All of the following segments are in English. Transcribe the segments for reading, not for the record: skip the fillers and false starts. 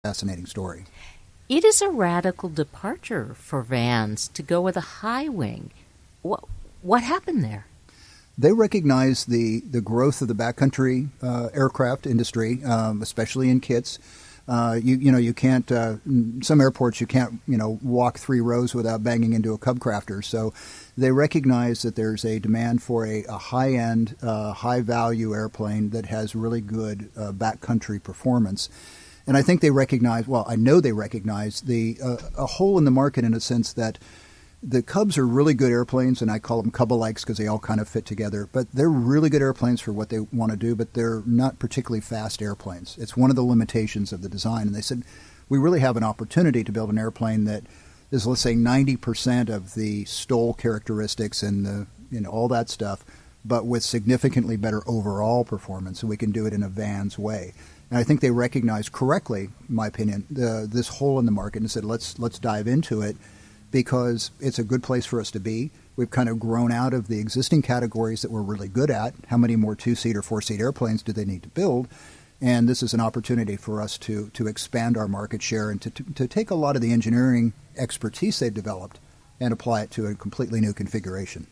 fascinating story. It is a radical departure for Vans to go with a high wing. What happened there? They recognize the growth of the backcountry aircraft industry, especially in kits. You can't. Some airports you can't walk 3 rows without banging into a Cubcrafter. So they recognize that there's a demand for a high-end, high-value airplane that has really good backcountry performance. And I think they recognize. Well, I know they recognize a hole in the market in a sense that the Cubs are really good airplanes, and I call them Cub-alikes because they all kind of fit together. But they're really good airplanes for what they want to do, but they're not particularly fast airplanes. It's one of the limitations of the design. And they said, we really have an opportunity to build an airplane that is, let's say, 90% of the STOL characteristics and all that stuff, but with significantly better overall performance, and we can do it in a Vans way. And I think they recognize correctly, in my opinion, this hole in the market and said, let's dive into it, because it's a good place for us to be. We've kind of grown out of the existing categories that we're really good at. How many more 2-seat or 4-seat airplanes do they need to build? And this is an opportunity for us to expand our market share and to take a lot of the engineering expertise they've developed and apply it to a completely new configuration.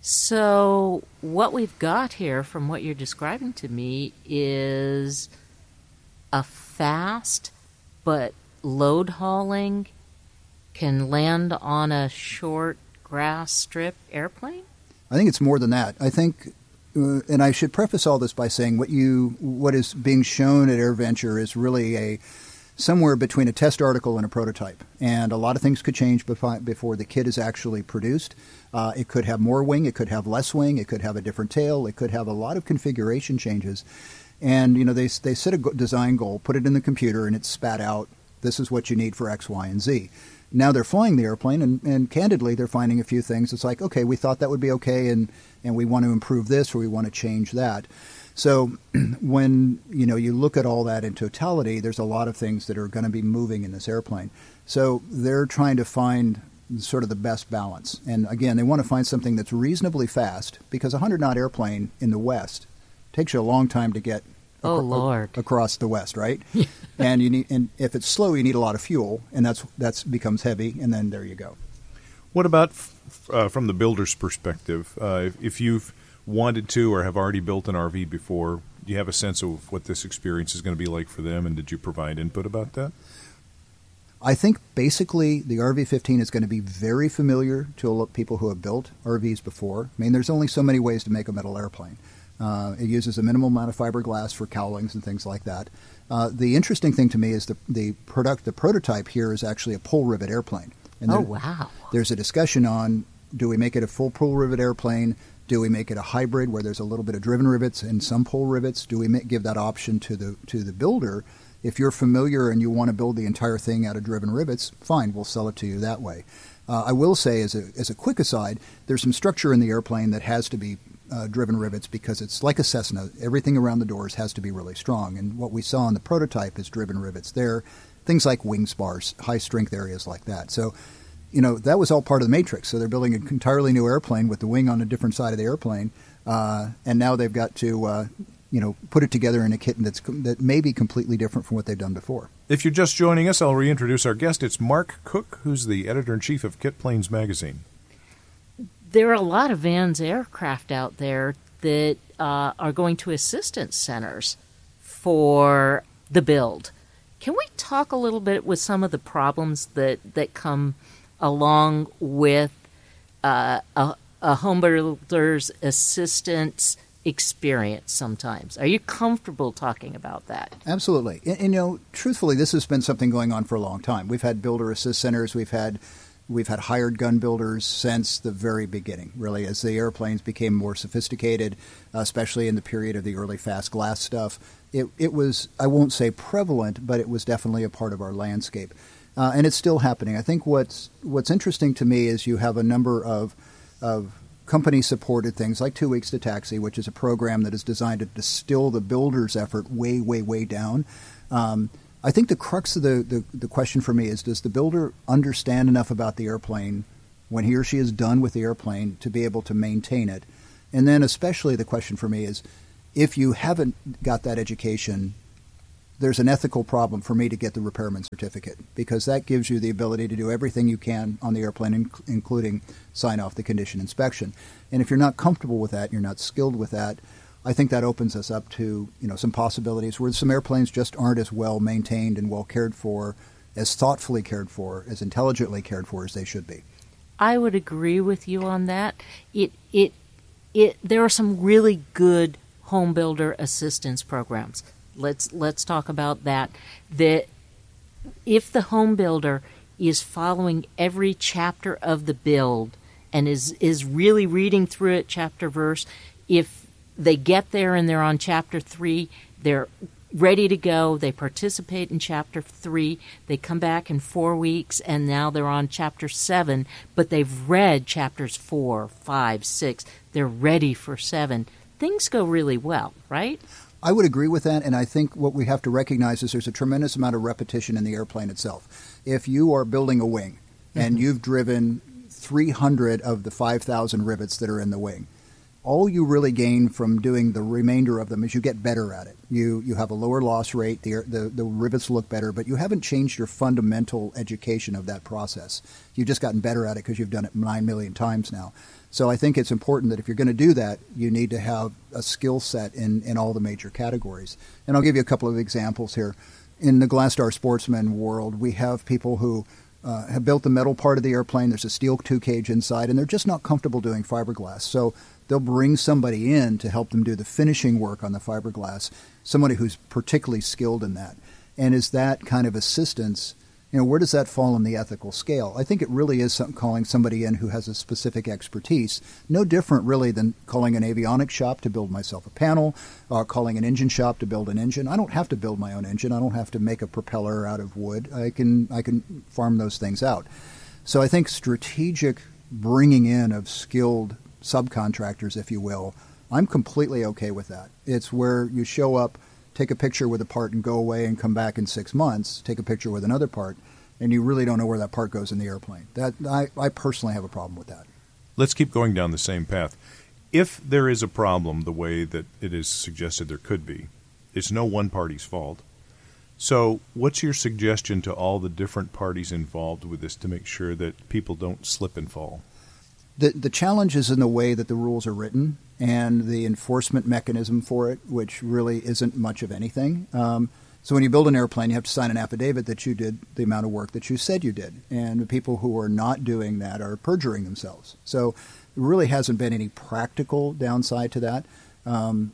So what we've got here from what you're describing to me is a fast but load-hauling, can land on a short grass strip airplane? I think it's more than that. I think, and I should preface all this by saying what is being shown at AirVenture is really somewhere between a test article and a prototype. And a lot of things could change before the kit is actually produced. It could have more wing, it could have less wing, it could have a different tail, it could have a lot of configuration changes. And they set a design goal, put it in the computer, and it's spat out, this is what you need for X, Y, and Z. Now they're flying the airplane, and candidly, they're finding a few things. It's like, okay, we thought that would be okay, and we want to improve this, or we want to change that. So when you look at all that in totality, there's a lot of things that are going to be moving in this airplane. So they're trying to find sort of the best balance. And again, they want to find something that's reasonably fast, because a 100-knot airplane in the West takes you a long time to get across the West, right? And if it's slow, you need a lot of fuel, and that's becomes heavy, and then there you go. What about from the builder's perspective? If you've wanted to or have already built an RV before, do you have a sense of what this experience is going to be like for them, and did you provide input about that? I think basically the RV-15 is going to be very familiar to a lot of people who have built RVs before. I mean, there's only so many ways to make a metal airplane. It uses a minimal amount of fiberglass for cowlings and things like that. The interesting thing to me is the prototype here is actually a pull rivet airplane. And wow. There's a discussion on, do we make it a full pull rivet airplane? Do we make it a hybrid where there's a little bit of driven rivets and some pull rivets? Do we give that option to the builder? If you're familiar and you want to build the entire thing out of driven rivets, fine, we'll sell it to you that way. I will say, as a quick aside, there's some structure in the airplane that has to be driven rivets, because it's like a Cessna. Everything around the doors has to be really strong. And what we saw in the prototype is driven rivets there, things like wing spars, high-strength areas like that. So, that was all part of the matrix. So they're building an entirely new airplane with the wing on a different side of the airplane. And now they've got to, put it together in a kit that may be completely different from what they've done before. If you're just joining us, I'll reintroduce our guest. It's Mark Cook, who's the editor-in-chief of Kit Planes Magazine. There are a lot of Vans aircraft out there that are going to assistance centers for the build. Can we talk a little bit with some of the problems that come along with a home builder's assistance experience sometimes? Are you comfortable talking about that? Absolutely. And truthfully, this has been something going on for a long time. We've had builder assist centers. We've had hired gun builders since the very beginning, really, as the airplanes became more sophisticated, especially in the period of the early fast glass stuff. It was, I won't say prevalent, but it was definitely a part of our landscape. And it's still happening. I think what's interesting to me is you have a number of company-supported things like 2 Weeks to Taxi, which is a program that is designed to distill the builder's effort way, way, way down. I think the crux of the question for me is, does the builder understand enough about the airplane when he or she is done with the airplane to be able to maintain it? And then especially the question for me is, if you haven't got that education, there's an ethical problem for me to get the repairman certificate, because that gives you the ability to do everything you can on the airplane, including sign off the condition inspection. And if you're not comfortable with that, you're not skilled with that, I think that opens us up to some possibilities where some airplanes just aren't as well maintained and well cared for, as thoughtfully cared for, as intelligently cared for as they should be. I would agree with you on that. There are some really good home builder assistance programs. Let's talk about that. That if the home builder is following every chapter of the build and is really reading through it chapter verse, if they get there and they're on chapter 3, they're ready to go, they participate in chapter 3, they come back in 4 weeks, and now they're on chapter 7, but they've read chapters 4, 5, 6, they're ready for 7. Things go really well, right? I would agree with that, and I think what we have to recognize is there's a tremendous amount of repetition in the airplane itself. If you are building a wing and you've driven 300 of the 5,000 rivets that are in the wing, all you really gain from doing the remainder of them is you get better at it. You have a lower loss rate, the rivets look better, but you haven't changed your fundamental education of that process. You've just gotten better at it because you've done it 9 million times now. So I think it's important that if you're going to do that, you need to have a skill set in all the major categories. And I'll give you a couple of examples here. In the Glassdoor Sportsman world, we have people who have built the metal part of the airplane. There's a steel 2-cage inside, and they're just not comfortable doing fiberglass. So they'll bring somebody in to help them do the finishing work on the fiberglass, somebody who's particularly skilled in that. And is that kind of assistance, where does that fall on the ethical scale? I think it really is calling somebody in who has a specific expertise, no different really than calling an avionics shop to build myself a panel, or calling an engine shop to build an engine. I don't have to build my own engine. I don't have to make a propeller out of wood. I can farm those things out. So I think strategic bringing in of skilled subcontractors, if you will, I'm completely okay with that. It's where you show up, take a picture with a part and go away and come back in 6 months, take a picture with another part, and you really don't know where that part goes in the airplane. I personally have a problem with that. Let's keep going down the same path. If there is a problem the way that it is suggested there could be, it's no one party's fault. So what's your suggestion to all the different parties involved with this to make sure that people don't slip and fall? The challenge is in the way that the rules are written and the enforcement mechanism for it, which really isn't much of anything. So when you build an airplane, you have to sign an affidavit that you did the amount of work that you said you did. And the people who are not doing that are perjuring themselves. So there really hasn't been any practical downside to that. And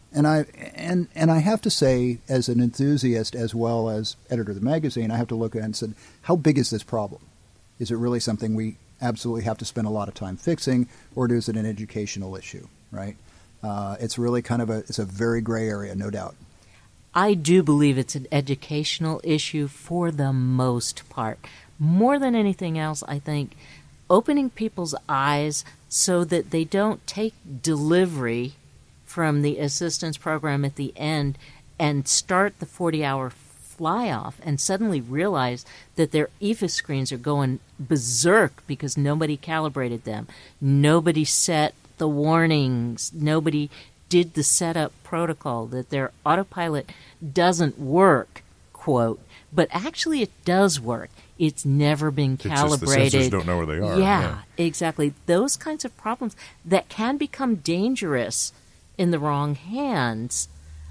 I have to say, as an enthusiast as well as editor of the magazine, I have to look at it and say, how big is this problem? Is it really something we absolutely have to spend a lot of time fixing, or is it an educational issue, right? It's really it's a very gray area, no doubt. I do believe it's an educational issue for the most part. More than anything else, I think opening people's eyes so that they don't take delivery from the assistance program at the end and start the 40-hour fly-off and suddenly realize that their EFA screens are going berserk because nobody calibrated them. Nobody set the warnings. Nobody did the setup protocol, that their autopilot doesn't work, quote, but actually it does work. It's never been calibrated. It's just the sensors don't know where they are. Yeah, exactly. Those kinds of problems that can become dangerous in the wrong hands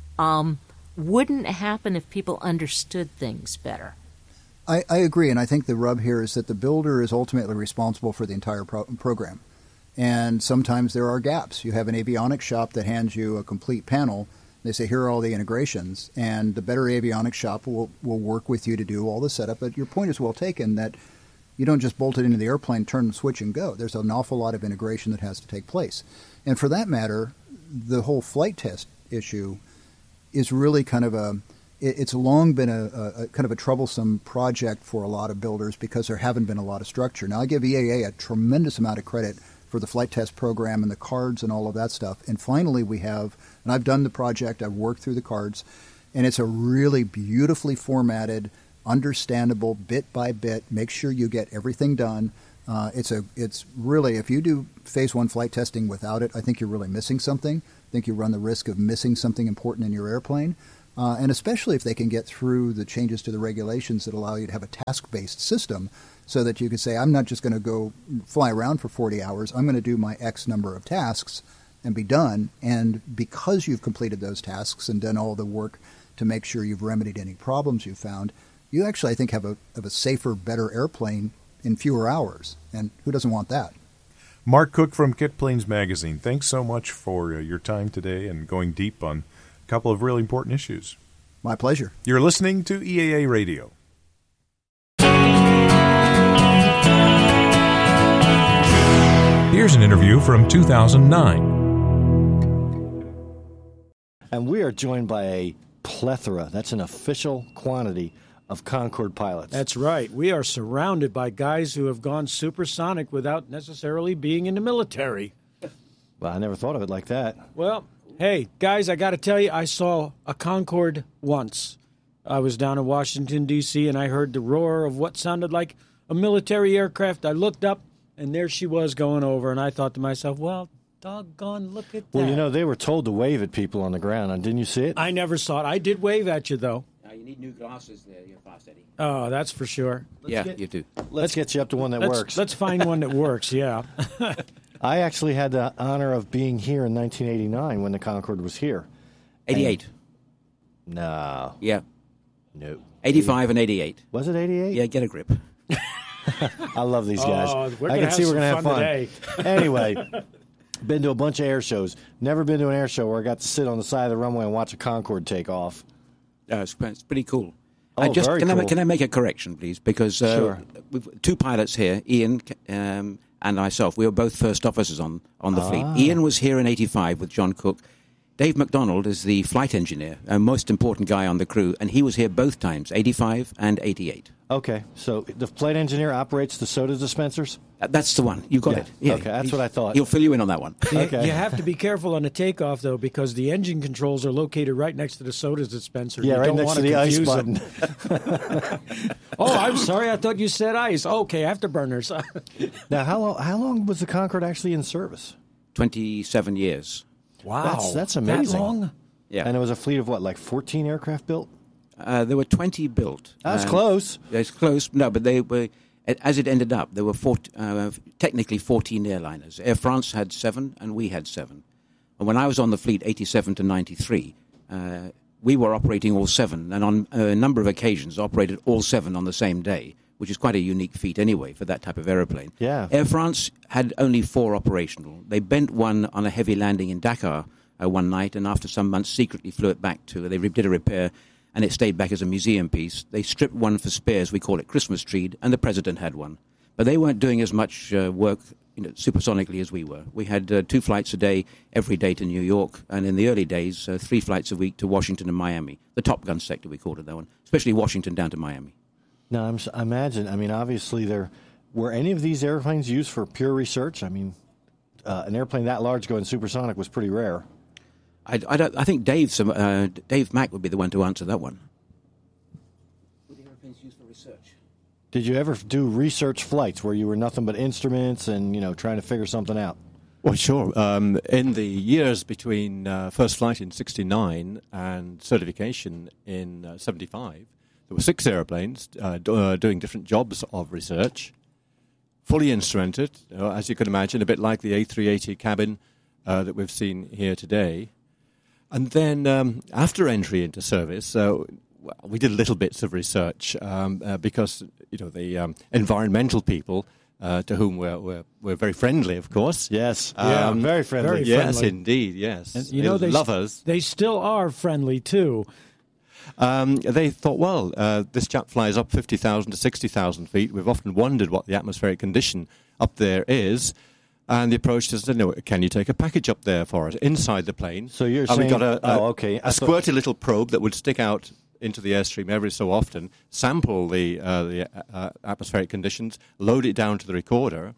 wouldn't happen if people understood things better. I agree, and I think the rub here is that the builder is ultimately responsible for the entire program. And sometimes there are gaps. You have an avionics shop that hands you a complete panel. They say, here are all the integrations, and the better avionics shop will work with you to do all the setup. But your point is well taken that you don't just bolt it into the airplane, turn the switch, and go. There's an awful lot of integration that has to take place. And for that matter, the whole flight test issue is really it's long been a kind of a troublesome project for a lot of builders because there haven't been a lot of structure. Now, I give EAA a tremendous amount of credit for the flight test program and the cards and all of that stuff. And finally we have, and I've done the project, I've worked through the cards, and it's a really beautifully formatted, understandable, bit by bit, make sure you get everything done. It's really, if you do phase 1 flight testing without it, I think you're really missing something. I think you run the risk of missing something important in your airplane. And especially if they can get through the changes to the regulations that allow you to have a task-based system so that you can say, I'm not just going to go fly around for 40 hours. I'm going to do my X number of tasks and be done. And because you've completed those tasks and done all the work to make sure you've remedied any problems you've found, you actually, I think, have a safer, better airplane in fewer hours. And who doesn't want that? Mark Cook from Kit Planes Magazine, thanks so much for your time today and going deep on a couple of really important issues. My pleasure. You're listening to EAA Radio. Here's an interview from 2009. And we are joined by a plethora, that's an official quantity, of Concorde pilots. That's right. We are surrounded by guys who have gone supersonic without necessarily being in the military. Well, I never thought of it like that. Well, hey, guys, I got to tell you, I saw a Concorde once. I was down in Washington, D.C., and I heard the roar of what sounded like a military aircraft. I looked up, and there she was going over, and I thought to myself, well, doggone, look at that. Well, you know, they were told to wave at people on the ground, and didn't you see it? I never saw it. I did wave at you, though. You need new glasses there. You're fast, Eddie. Oh, that's for sure. You do. Let's get you up to one that works. Let's find one that works, yeah. I actually had the honor of being here in 1989 when the Concorde was here. 88. No. Yeah. No. 85 and 88. Was it 88? Yeah, get a grip. I love these guys. I can see we're going to have fun. Today. Anyway, been to a bunch of air shows. Never been to an air show where I got to sit on the side of the runway and watch a Concorde take off. It's pretty cool. Oh, very cool. Can I make a correction, please? Because Sure. we've two pilots here, Ian and myself. We were both first officers on the fleet. Ian was here in 85 with John Cook. Dave McDonald is the flight engineer, a most important guy on the crew, and he was here both times, 85 and 88. Okay, so the flight engineer operates the soda dispensers? That's the one. You got it. Yeah. Okay, that's what I thought. He'll fill you in on that one. Okay. You have to be careful on the takeoff, though, because the engine controls are located right next to the soda dispenser. Yeah, you right don't next want to the ice confuse button. them. Oh, I'm sorry. I thought you said ice. Okay, afterburners. Now, how long was the Concorde actually in service? 27 years. Wow. That's amazing. That long? Yeah. And it was a fleet of what, like 14 aircraft built? There were 20 built. That's close. It's close. No, but they were, as it ended up, there were technically 14 airliners. Air France had 7, and we had 7. And when I was on the fleet, 87 to 93, we were operating all 7, and on a number of occasions operated all 7 on the same day, which is quite a unique feat anyway for that type of aeroplane. Yeah. Air France had only 4 operational. They bent one on a heavy landing in Dakar one night, and after some months secretly flew it back to, they did a repair, and it stayed back as a museum piece. They stripped one for spares, we call it Christmas tree, and the president had one. But they weren't doing as much work supersonically as we were. We had 2 flights a day, every day to New York, and in the early days, 3 flights a week to Washington and Miami. The Top Gun sector, we called it that one, especially Washington down to Miami. Now, I imagine, obviously, were any of these airplanes used for pure research? I mean, an airplane that large going supersonic was pretty rare. I think Dave Mack would be the one to answer that one. Were the airplanes used for research? Did you ever do research flights where you were nothing but instruments and, trying to figure something out? Well, sure. In the years between first flight in 69 and certification in 75, there were 6 airplanes doing different jobs of research, fully instrumented, as you can imagine, a bit like the A380 cabin that we've seen here today. And then after entry into service, we did little bits of research because the environmental people to whom we're very friendly, of course. Yes, very friendly. Very yes, friendly. indeed, yes. And, they love us. They still are friendly, too. They thought, well, this chap flies up 50,000 to 60,000 feet. We've often wondered what the atmospheric condition up there is. And the approach is, can you take a package up there for us inside the plane? So you're saying... saying... we got a squirty little probe that would stick out into the airstream every so often, sample the atmospheric conditions, load it down to the recorder.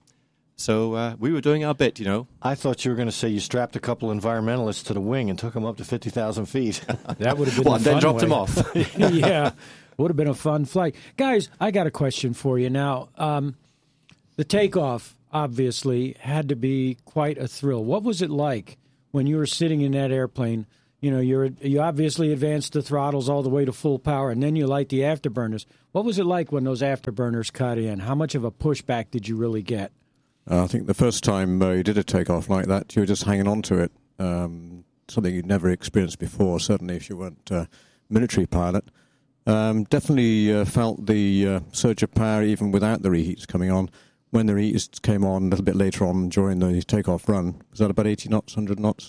So we were doing our bit, I thought you were going to say you strapped a couple environmentalists to the wing and took them up to 50,000 feet. That would have been well, and then dropped them off. Yeah, would have been a fun flight. Guys, I got a question for you now. The takeoff, obviously, had to be quite a thrill. What was it like when you were sitting in that airplane, you obviously advance the throttles all the way to full power, and then you light the afterburners. What was it like when those afterburners cut in? How much of a pushback did you really get? I think the first time you did a takeoff like that, you were just hanging on to it. Something you'd never experienced before, certainly if you weren't a military pilot. Definitely felt the surge of power even without the reheats coming on. When the reheats came on a little bit later on during the takeoff run, was that about 80 knots, 100 knots?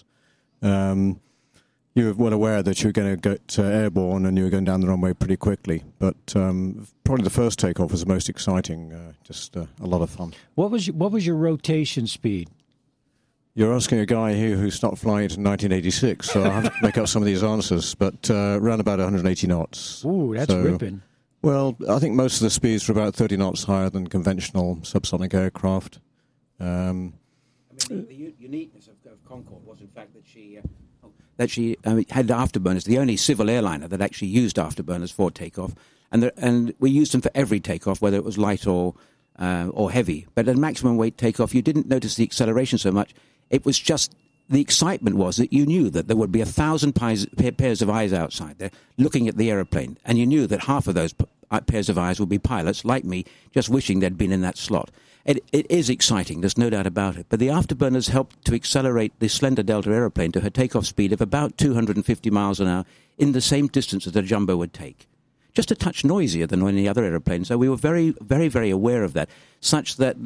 You were well aware that you were going to get airborne and you were going down the runway pretty quickly. But probably the first takeoff was the most exciting, just a lot of fun. What was your rotation speed? You're asking a guy who stopped flying in 1986, so I'll have to make up some of these answers, but around about 180 knots. Ooh, that's ripping. Well, I think most of the speeds were about 30 knots higher than conventional subsonic aircraft. The uniqueness of Concorde was, in fact, that she had afterburners, the only civil airliner that actually used afterburners for takeoff, and we used them for every takeoff, whether it was light or heavy. But at maximum weight takeoff, you didn't notice the acceleration so much. It was just the excitement was that you knew that there would be 1,000 pairs of eyes outside there looking at the aeroplane, and you knew that half of those pairs of eyes would be pilots like me, just wishing they'd been in that slot. It is exciting, there's no doubt about it. But the afterburners helped to accelerate the slender Delta aeroplane to her takeoff speed of about 250 miles an hour in the same distance that a jumbo would take. Just a touch noisier than any other aeroplane. So we were very, very, very aware of that, such that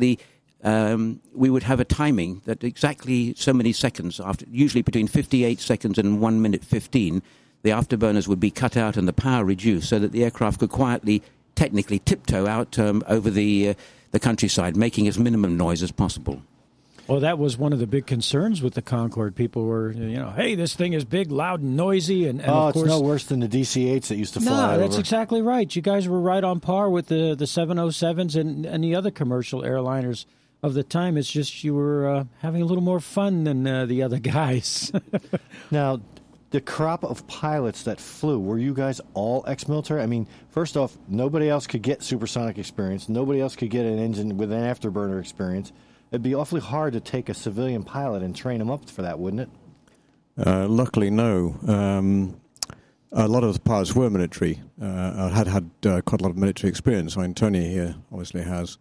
we would have a timing that exactly so many seconds after, usually between 58 seconds and 1 minute 15, the afterburners would be cut out and the power reduced so that the aircraft could quietly, technically tiptoe out over the countryside, making as minimum noise as possible. Well, that was one of the big concerns with the Concorde. People were, hey, this thing is big, loud, and noisy. And of course, it's no worse than the DC-8s that used to fly. No, that's exactly right. You guys were right on par with the 707s and the other commercial airliners of the time. It's just you were having a little more fun than the other guys. Now, the crop of pilots that flew, were you guys all ex-military? I mean, first off, nobody else could get supersonic experience. Nobody else could get an engine with an afterburner experience. It'd be awfully hard to take a civilian pilot and train him up for that, wouldn't it? Luckily, no. A lot of the pilots were military. Had quite a lot of military experience. I mean, Tony here obviously has.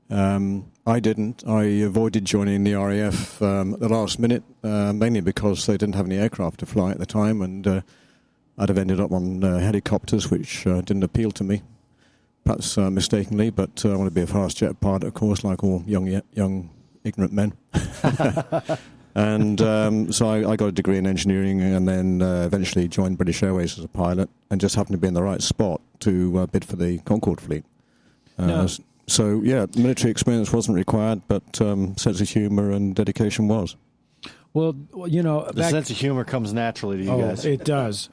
I didn't. I avoided joining the RAF at the last minute, mainly because they didn't have any aircraft to fly at the time, and I'd have ended up on helicopters, which didn't appeal to me, perhaps mistakenly, but I want to be a fast jet pilot, of course, like all young ignorant men. And so I got a degree in engineering and then eventually joined British Airways as a pilot and just happened to be in the right spot to bid for the Concorde fleet. No. So, yeah, military experience wasn't required, but sense of humour and dedication was. Well, the sense of humor comes naturally to you guys. It does.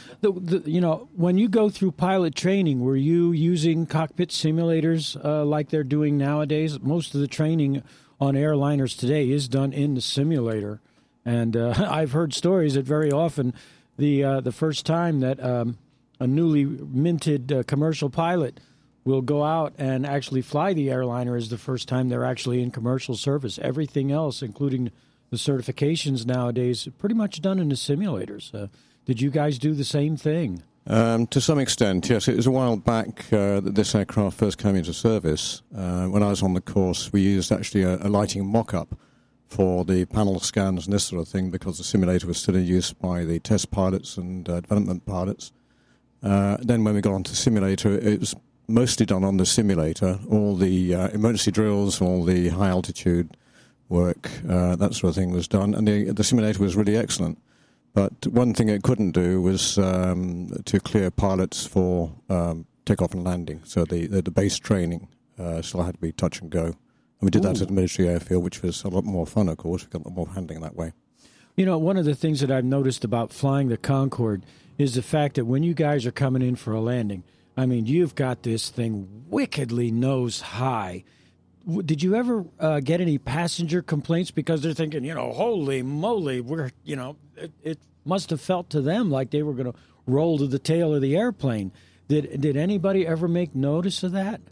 When you go through pilot training, were you using cockpit simulators like they're doing nowadays? Most of the training on airliners today is done in the simulator, and I've heard stories that very often the first time that a newly minted commercial pilot will go out and actually fly the airliner is the first time they're actually in commercial service. Everything else, including the certifications nowadays, are pretty much done in the simulators. Did you guys do the same thing? To some extent, yes. It was a while back that this aircraft first came into service. When I was on the course, we used actually a lighting mock-up for the panel scans and this sort of thing because the simulator was still in use by the test pilots and development pilots. Then when we got onto the simulator, it was mostly done on the simulator. All the emergency drills, all the high-altitude work, that sort of thing was done. And the simulator was really excellent. But one thing it couldn't do was to clear pilots for takeoff and landing. So the base training still had to be touch and go. And we did that at the military airfield, which was a lot more fun, of course. We got a lot more handling that way. One of the things that I've noticed about flying the Concorde is the fact that when you guys are coming in for a landing, I mean, you've got this thing wickedly nose high. Did you ever get any passenger complaints because they're thinking, holy moly, it must have felt to them like they were going to roll to the tail of the airplane. Did anybody ever make notice of that?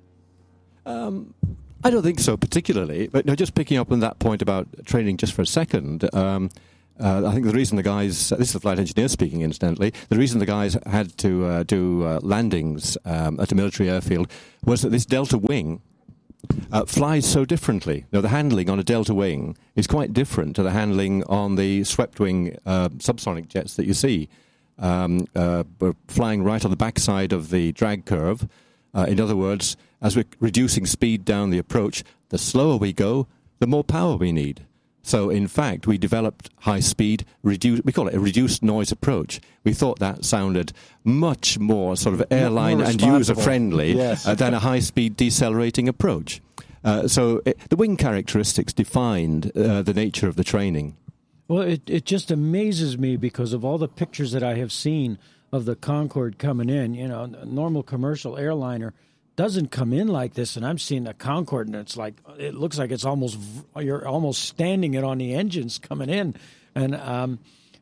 I don't think so particularly, but just picking up on that point about training just for a second, I think the reason the guys, this is the flight engineer speaking incidentally, the reason the guys had to do landings at a military airfield was that this delta wing flies so differently. Now, the handling on a delta wing is quite different to the handling on the swept wing subsonic jets that you see. We're flying right on the backside of the drag curve. In other words, as we're reducing speed down the approach, the slower we go, the more power we need. So, in fact, we developed high-speed, we call it a reduced noise approach. We thought that sounded much more sort of airline and user-friendly than a high-speed decelerating approach. The wing characteristics defined the nature of the training. Well, it just amazes me because of all the pictures that I have seen of the Concorde coming in. You know, a normal commercial airliner doesn't come in like this, and I'm seeing the Concorde, and it looks like it's you're almost standing it on the engines coming in, and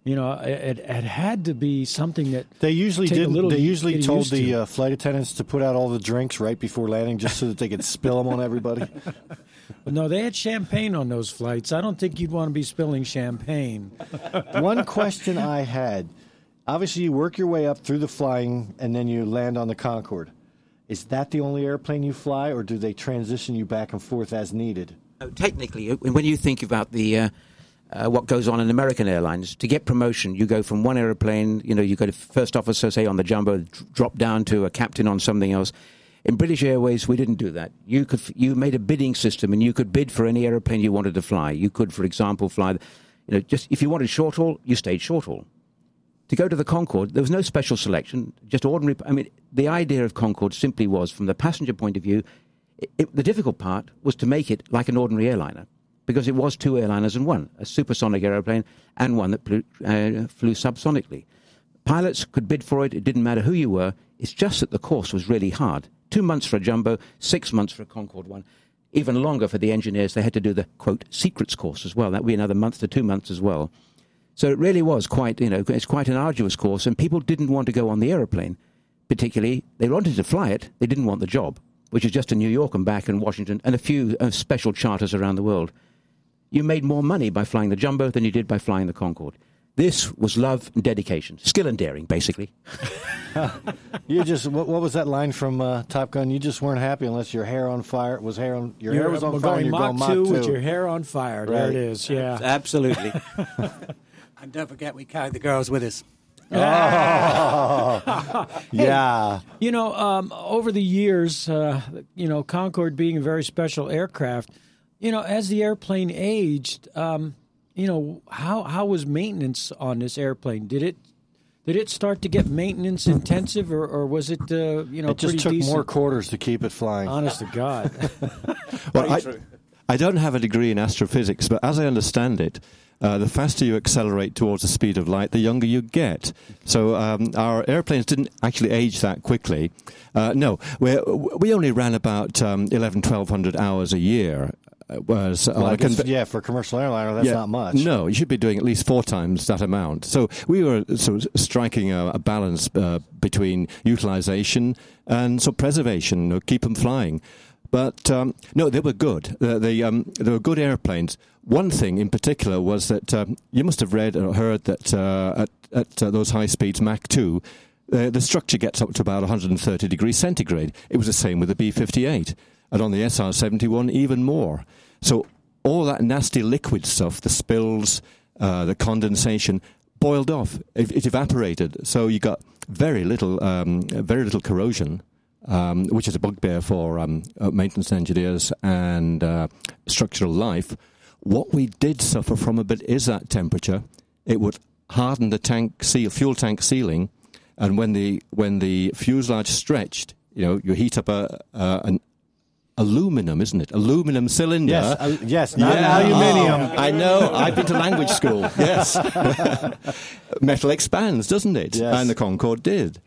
it had to be something that they usually did. They usually told the flight attendants to put out all the drinks right before landing, just so that they could spill them on everybody. No, they had champagne on those flights. I don't think you'd want to be spilling champagne. One question I had: obviously, you work your way up through the flying, and then you land on the Concorde. Is that the only airplane you fly, or do they transition you back and forth as needed? Technically, when you think about the what goes on in American Airlines, to get promotion, you go from one airplane, you go to first officer, say, on the jumbo, drop down to a captain on something else. In British Airways, we didn't do that. You made a bidding system, and you could bid for any airplane you wanted to fly. You could, for example, fly, just if you wanted short haul, you stayed short haul. To go to the Concorde, there was no special selection, just ordinary. I mean, the idea of Concorde simply was, from the passenger point of view, the difficult part was to make it like an ordinary airliner, because it was two airliners in one, a supersonic aeroplane and one that flew subsonically. Pilots could bid for it. It didn't matter who you were. It's just that the course was really hard. 2 months for a jumbo, 6 months for a Concorde one. Even longer for the engineers. They had to do the, quote, secrets course as well. That would be another month to 2 months as well. So it really was quite, it's quite an arduous course, and people didn't want to go on the aeroplane. Particularly, they wanted to fly it, they didn't want the job, which is just to New York and back and Washington, and a few special charters around the world. You made more money by flying the jumbo than you did by flying the Concorde. This was love and dedication, skill and daring, basically. What was that line from Top Gun? You just weren't happy unless your hair on fire was hair on your hair was on fire. You're going Mach 2 with your hair on fire. Right. There it is. Yeah, absolutely. And don't forget, we carried the girls with us. Oh, yeah. Hey, over the years, Concorde being a very special aircraft, as the airplane aged, how was maintenance on this airplane? Did it start to get maintenance intensive, or was it, it just took decent? more quarters to keep it flying? Honest to God. Well, I don't have a degree in astrophysics, but as I understand it, the faster you accelerate towards the speed of light, the younger you get. So our airplanes didn't actually age that quickly. No, we only ran about 1,100 hours a year. For a commercial airliner, that's not much. No, you should be doing at least 4 times that amount. So we were sort of striking a balance between utilization and preservation, keep them flying. But no, they were good. They were good airplanes. One thing in particular was that you must have read or heard that at those high speeds, Mach 2, the structure gets up to about 130 degrees centigrade. It was the same with the B-58. And on the SR-71, even more. So all that nasty liquid stuff, the spills, the condensation, boiled off. It evaporated. So you got very little corrosion. Which is a bugbear for maintenance engineers and structural life. What we did suffer from a bit is that temperature. It would harden the fuel tank sealing, and when the fuselage stretched, you heat up an aluminum, isn't it? Aluminum cylinder. Yes, not aluminium. I know. I've been to language school. Yes. Metal expands, doesn't it? Yes. And the Concorde did.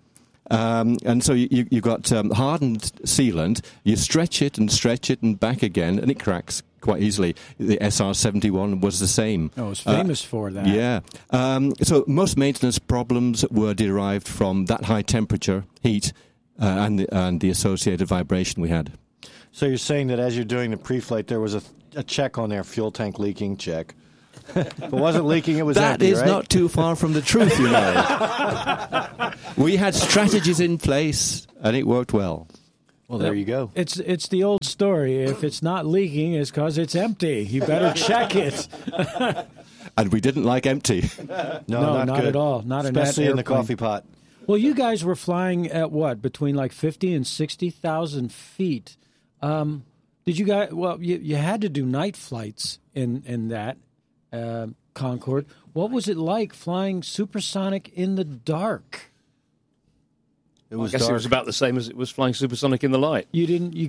And so you've got hardened sealant, you stretch it and back again, and it cracks quite easily. The SR-71 was the same. Oh, it's famous for that. Yeah. So most maintenance problems were derived from that high temperature, heat, and the associated vibration we had. So you're saying that as you're doing the pre-flight, there was a check on there, fuel tank leaking check. If it wasn't leaking, it was That empty, is right? not too far from the truth, you know. We had strategies in place, and it worked well. Well, there you go. It's the old story. If it's not leaking, it's because it's empty. You better check it. And we didn't like empty. No, not good. at all. Not in that Especially in the airplane. coffee pot. Well, you guys were flying at what? Between like 50 and 60,000 feet. Did you guys? Well, you had to do night flights in that Concorde. What was it like flying supersonic in the dark? It I was guess dark. it was about the same as it was flying supersonic in the light. You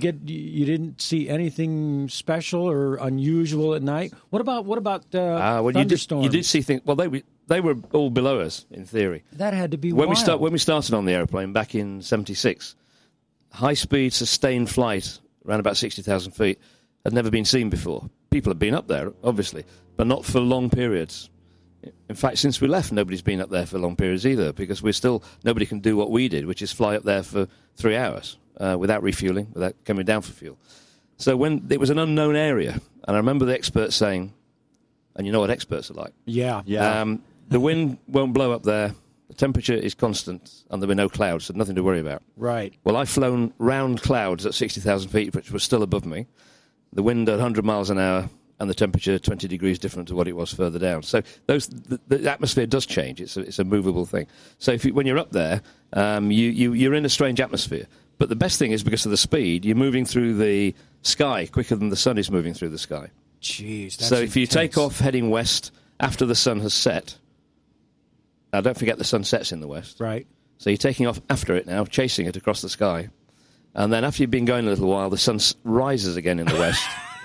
didn't see anything special or unusual at night. What about thunderstorms? You did see things. Well, they were all below us in theory. That had to be When wild. we started on the aeroplane back in '76, high speed sustained flight around about 60,000 feet had never been seen before. People had been up there, obviously, but not for long periods. In fact, since we left, nobody's been up there for long periods either, because nobody can do what we did, which is fly up there for 3 hours without refueling, without coming down for fuel. So when it was an unknown area, and I remember the experts saying, and you know what experts are like. Yeah. The wind won't blow up there, the temperature is constant, and there were no clouds, so nothing to worry about. Right. Well, I've flown round clouds at 60,000 feet, which was still above me, the wind at 100 miles an hour, and the temperature 20 degrees different to what it was further down. So the atmosphere does change. It's a movable thing. So when you're up there, you're in a strange atmosphere. But the best thing is, because of the speed, you're moving through the sky quicker than the sun is moving through the sky. Jeez. That's So if you intense. take off heading west after the sun has set, now don't forget the sun sets in the west. Right. So you're taking off after it now, chasing it across the sky. And then after you've been going a little while, the sun rises again in the west.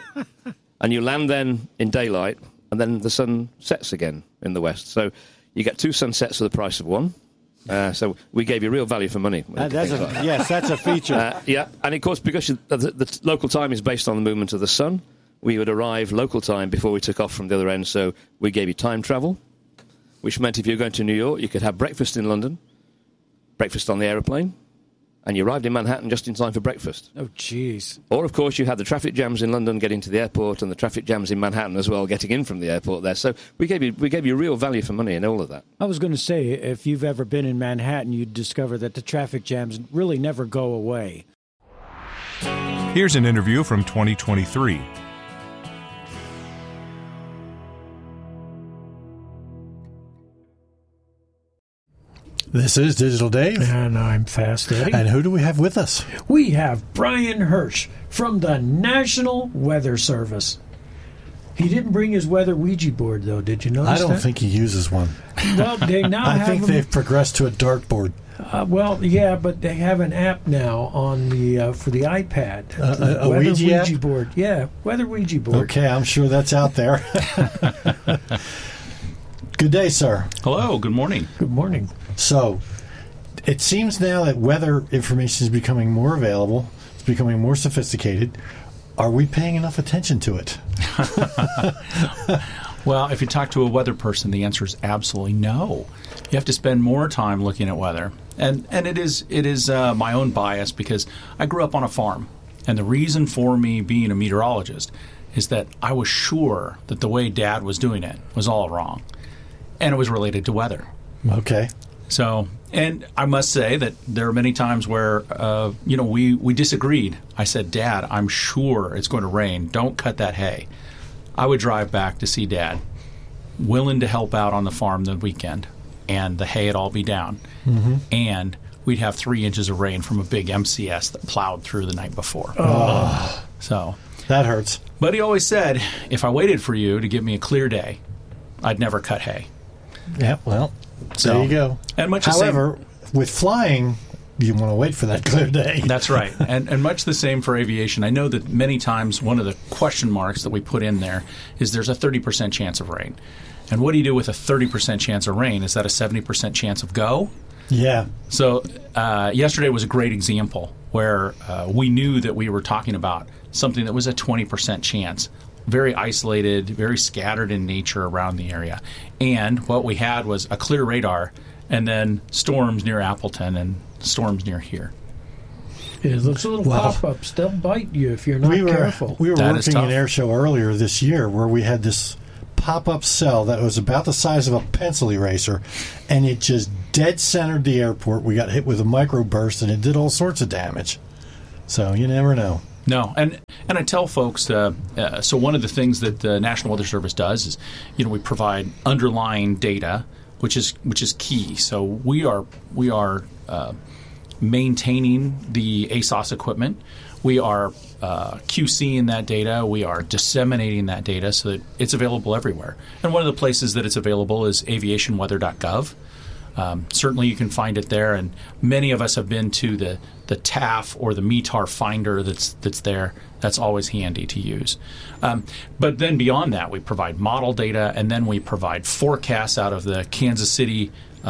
And you land then in daylight, and then the sun sets again in the west. So you get 2 sunsets for the price of 1. So we gave you real value for money. That's a feature. Yeah, and of course, because the local time is based on the movement of the sun, we would arrive local time before we took off from the other end. So we gave you time travel, which meant if you're going to New York, you could have breakfast in London, breakfast on the aeroplane, and you arrived in Manhattan just in time for breakfast. Oh, jeez. Or, of course, you had the traffic jams in London getting to the airport, and the traffic jams in Manhattan as well getting in from the airport there. So we gave you real value for money in all of that. I was going to say, if you've ever been in Manhattan, you'd discover that the traffic jams really never go away. Here's an interview from 2023. This is Digital Dave. And I'm Fast Eddie. And who do we have with us? We have Brian Hirsch from the National Weather Service. He didn't bring his weather Ouija board, though. Did you notice I don't that? think he uses one. Well, they now I have think them- they've progressed to a dartboard. Well, yeah, but they have an app now on the for the iPad. The a Weather Ouija app? board. Yeah, Weather Ouija board. Okay, I'm sure that's out there. Good day, sir. Hello, good morning. Good morning. So, it seems now that weather information is becoming more available. It's becoming more sophisticated. Are we paying enough attention to it? Well, if you talk to a weather person, the answer is absolutely no. You have to spend more time looking at weather. And it is my own bias, because I grew up on a farm. And the reason for me being a meteorologist is that I was sure that the way Dad was doing it was all wrong. And it was related to weather. Okay. So, and I must say that there are many times where, we disagreed. I said, Dad, I'm sure it's going to rain. Don't cut that hay. I would drive back to see Dad, willing to help out on the farm the weekend, and the hay would all be down. Mm-hmm. And we'd have 3 inches of rain from a big MCS that plowed through the night before. Oh. So that hurts. But he always said, if I waited for you to give me a clear day, I'd never cut hay. Yeah, well, So, there you go. And much However, with flying, you want to wait for that clear day. That's right. And much the same for aviation. I know that many times one of the question marks that we put in there is there's a 30% chance of rain. And what do you do with a 30% chance of rain? Is that a 70% chance of go? Yeah. So yesterday was a great example where we knew that we were talking about something that was a 20% chance. Very isolated, very scattered in nature around the area. And what we had was a clear radar and then storms near Appleton and storms near here. Yeah, those little pop-ups, they'll bite you if you're not careful. We were working an air show earlier this year where we had this pop-up cell that was about the size of a pencil eraser, and it just dead centered the airport. We got hit with a microburst, and it did all sorts of damage. So you never know. No, and I tell folks, so one of the things that the National Weather Service does is, we provide underlying data, which is key. So we are maintaining the ASOS equipment. We are QCing that data. We are disseminating that data so that it's available everywhere. And one of the places that it's available is aviationweather.gov. Certainly you can find it there, and many of us have been to the TAF or the METAR finder that's there. That's always handy to use. But then beyond that, we provide model data, and then we provide forecasts out of the Kansas City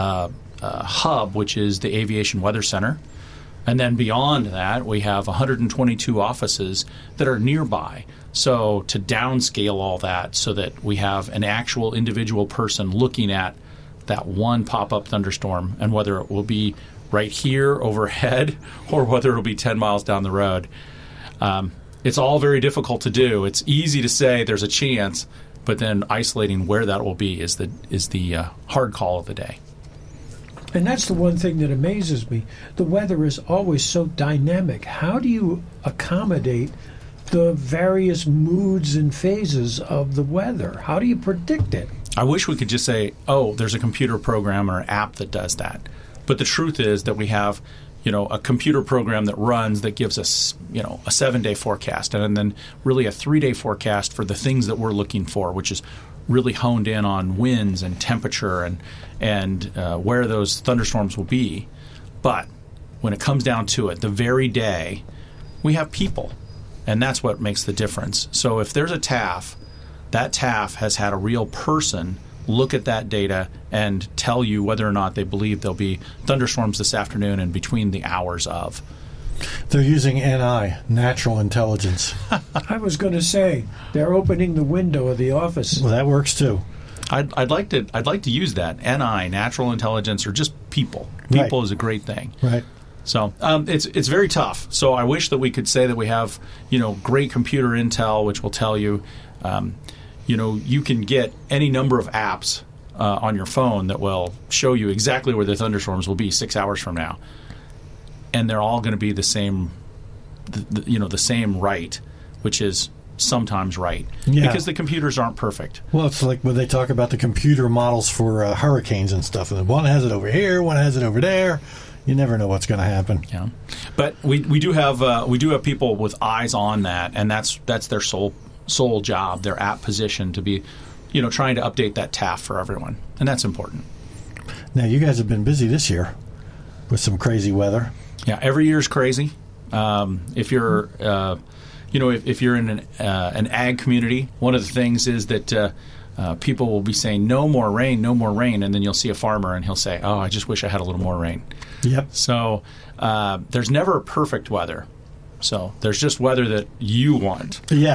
hub, which is the Aviation Weather Center. And then beyond that, we have 122 offices that are nearby. So to downscale all that so that we have an actual individual person looking at that one pop-up thunderstorm and whether it will be right here overhead or whether it will be 10 miles down the road. It's all very difficult to do. It's easy to say there's a chance, but then isolating where that will be is the hard call of the day. And that's the one thing that amazes me. The weather is always so dynamic. How do you accommodate the various moods and phases of the weather? How do you predict it? I wish we could just say, there's a computer program or app that does that. But the truth is that we have, a computer program that runs that gives us, a 7-day forecast and then really a 3-day forecast for the things that we're looking for, which is really honed in on winds and temperature and where those thunderstorms will be. But when it comes down to it, the very day, we have people, and that's what makes the difference. So if there's a TAF, that TAF has had a real person look at that data and tell you whether or not they believe there'll be thunderstorms this afternoon and between the hours of. They're using NI, natural intelligence. I was going to say they're opening the window of the office. Well, that works too. I'd like to use that NI, natural intelligence, or just people. People is a great thing. Right. So it's very tough. So I wish that we could say that we have great computer intel, which will tell you, you can get any number of apps on your phone that will show you exactly where the thunderstorms will be 6 hours from now. And they're all going to be the same, the same right, which is sometimes right. Yeah. Because the computers aren't perfect. Well, it's like when they talk about the computer models for hurricanes and stuff. And one has it over here, one has it over there. You never know what's going to happen. Yeah, but we do have people with eyes on that, and that's their sole job, their app position to be, trying to update that TAF for everyone, and that's important. Now, you guys have been busy this year with some crazy weather. Yeah, every year's crazy. If you're, if you're in an ag community, one of the things is that people will be saying, no more rain, and then you'll see a farmer and he'll say, I just wish I had a little more rain. Yep. So there's never perfect weather. So there's just weather that you want. Yeah.